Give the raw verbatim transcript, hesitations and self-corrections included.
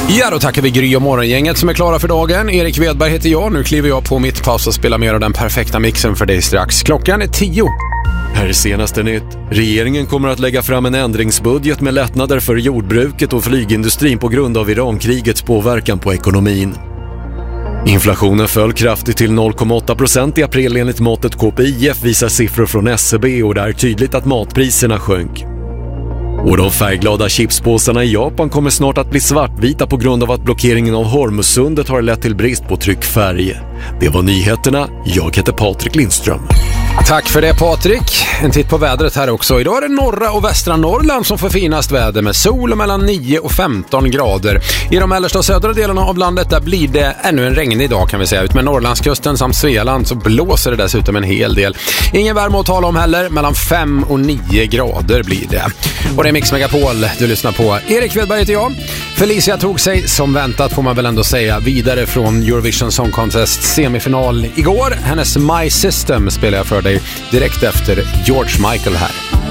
Ja, då tackar vi Gry och morgongänget som är klara för dagen. Erik Wedberg heter jag. Nu kliver jag på mitt paus och spelar mer av den perfekta mixen för dig strax. Klockan är tio. Här är senaste nytt. Regeringen kommer att lägga fram en ändringsbudget med lättnader för jordbruket och flygindustrin på grund av Irankrigets påverkan på ekonomin. Inflationen föll kraftigt till noll komma åtta procent i april enligt måttet K P I F, visar siffror från S C B, och det är tydligt att matpriserna sjönk. Och de färgglada chipspåsarna i Japan kommer snart att bli svartvita på grund av att blockeringen av Hormuzsundet har lett till brist på tryckfärg. Det var nyheterna. Jag heter Patrik Lindström. Tack för det, Patrik. En titt på vädret här också. Idag är det norra och västra Norrland som får finast väder med sol och mellan nio och femton grader. I de mellersta och södra delarna av landet där blir det ännu en regnig dag kan vi säga. Ut med Norrlandskusten samt Svealand så blåser det dessutom en hel del. Ingen värme att tala om heller. Mellan fem och nio grader blir det. Och det är Mix Megapol du lyssnar på. Erik Wedberg heter jag. Felicia tog sig som väntat, får man väl ändå säga, vidare från Eurovision Song Contest semifinal igår. Hennes My System spelar jag för dig direkt efter George Michael här.